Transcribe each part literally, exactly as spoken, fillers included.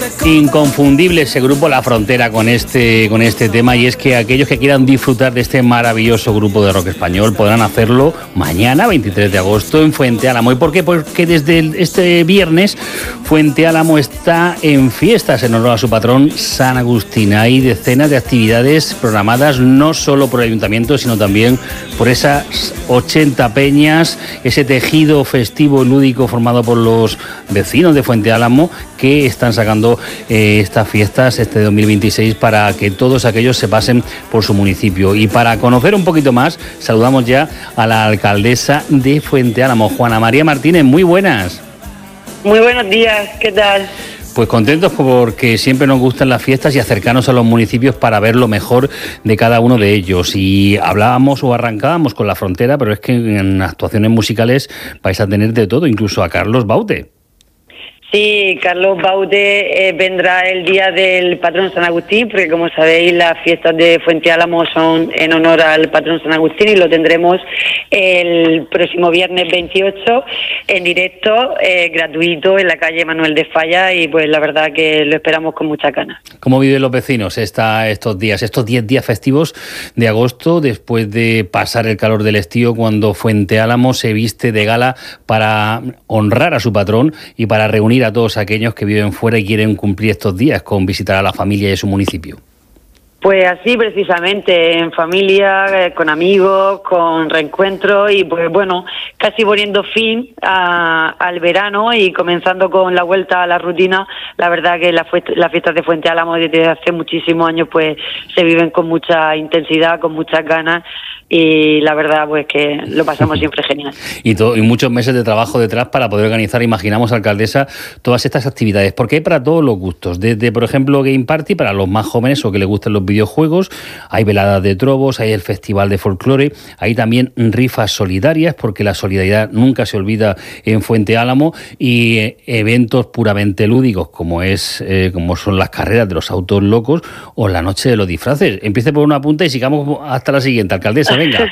Inconfundible ese grupo La Frontera con este, con este tema, y es que aquellos que quieran disfrutar de este maravilloso grupo de rock español podrán hacerlo mañana, veintitrés de agosto, en Fuente Álamo. ¿Y por qué? Porque desde el, este viernes Fuente Álamo está en fiestas en honor a su patrón San Agustín. Hay decenas de actividades programadas no solo por el ayuntamiento, sino también por esas ochenta peñas, ese tejido festivo y lúdico formado por los vecinos de Fuente Álamo, que están sacando eh, estas fiestas este dos mil veintiséis para que todos aquellos se pasen por su municipio. Y para conocer un poquito más, saludamos ya a la alcaldesa de Fuente Álamo, Juana María Martínez. Muy buenas. Muy buenos días, ¿qué tal? Pues contentos porque siempre nos gustan las fiestas y acercarnos a los municipios para ver lo mejor de cada uno de ellos. Y hablábamos o arrancábamos con La Frontera, pero es que en actuaciones musicales vais a tener de todo, incluso a Carlos Baute. Sí, Carlos Baute eh, vendrá el día del patrón San Agustín, porque como sabéis las fiestas de Fuente Álamo son en honor al patrón San Agustín, y lo tendremos el próximo viernes veintiocho en directo, eh, gratuito, en la calle Manuel de Falla, y pues la verdad que lo esperamos con mucha ganas. ¿Cómo viven los vecinos esta, estos días, estos diez días festivos de agosto, después de pasar el calor del estío, cuando Fuente Álamo se viste de gala para honrar a su patrón y para reunir a todos aquellos que viven fuera y quieren cumplir estos días con visitar a la familia de su municipio? Pues así precisamente, en familia, eh, con amigos, con reencuentros, y pues bueno, casi poniendo fin a, al verano y comenzando con la vuelta a la rutina. La verdad que las la fiestas de Fuente Álamo desde hace muchísimos años pues se viven con mucha intensidad, con muchas ganas, y la verdad pues que lo pasamos siempre genial. Y, to- y muchos meses de trabajo detrás para poder organizar, imaginamos, alcaldesa, todas estas actividades, porque hay para todos los gustos, desde por ejemplo Game Party para los más jóvenes o que les gusten los videojuegos, hay veladas de trobos, hay el festival de folclore, hay también rifas solidarias, porque la solidaridad nunca se olvida en Fuente Álamo, y eh, eventos puramente lúdicos como es eh, como son las carreras de los autos locos o la noche de los disfraces. Empiece por una punta y sigamos hasta la siguiente, alcaldesa. Venga.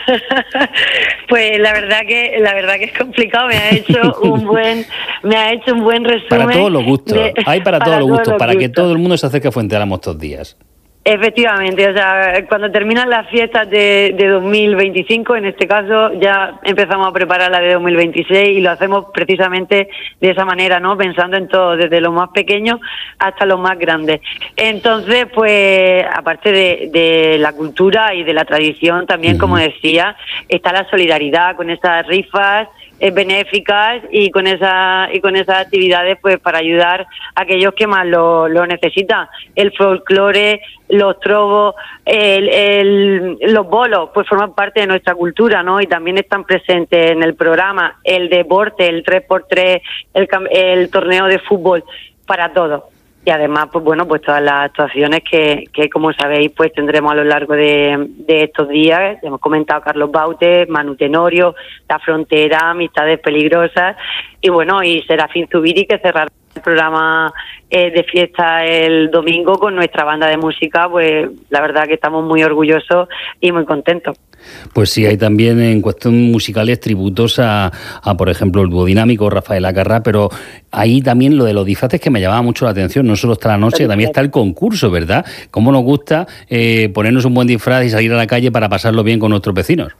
Pues la verdad que la verdad que es complicado. Me ha hecho un buen me ha hecho un buen resumen. Para todos los gustos. De, hay para, para todos los gustos, los para gustos. que todo el mundo se acerque a Fuente Álamo estos días. Efectivamente, o sea, cuando terminan las fiestas de, de dos mil veinticinco, en este caso, ya empezamos a preparar la de dos mil veintiséis, y lo hacemos precisamente de esa manera, ¿no? Pensando en todo, desde los más pequeños hasta los más grandes. Entonces, pues, aparte de, de la cultura y de la tradición, también, uh-huh. como decía, está la solidaridad con esas rifas benéficas y con esa y con esas actividades pues para ayudar a aquellos que más lo, lo necesitan. El folclore, los trobos, el, el, los bolos, pues forman parte de nuestra cultura, ¿no? Y también están presentes en el programa el deporte, el tres por tres, el, el torneo de fútbol, para todos. Y además, pues bueno, pues todas las actuaciones que, que como sabéis, pues tendremos a lo largo de, de estos días. Hemos comentado Carlos Baute, Manu Tenorio, La Frontera, Amistades Peligrosas, y bueno, y Serafín Zubiri, que cerrará el programa eh, de fiesta el domingo con nuestra banda de música. Pues la verdad que estamos muy orgullosos y muy contentos. Pues sí, hay también en cuestión musicales tributos a, a, por ejemplo, el dúo dinámico, Rafael Acarrá, pero ahí también lo de los disfraces que me llamaba mucho la atención, no solo está la noche, también está el concurso, ¿verdad? ¿Cómo nos gusta eh, ponernos un buen disfraz y salir a la calle para pasarlo bien con nuestros vecinos?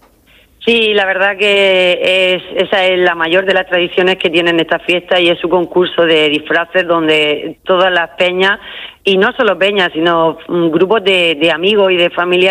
Sí, la verdad que es, esa es la mayor de las tradiciones que tienen esta fiesta, y es su concurso de disfraces donde todas las peñas, y no solo peñas, sino grupos de, de amigos y de familia,